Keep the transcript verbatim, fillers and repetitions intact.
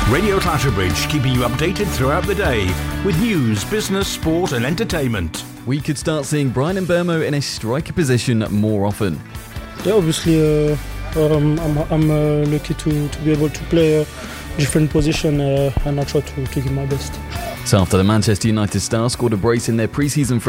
Radio Clatterbridge, keeping you updated throughout the day with news, business, sport and entertainment. We could start seeing Bryan Mbeumo in a striker position more often. Yeah, obviously uh, um, I'm, I'm uh, lucky to, to be able to play a different position uh, and I try to, to give my best. So after the Manchester United star scored a brace in their pre-season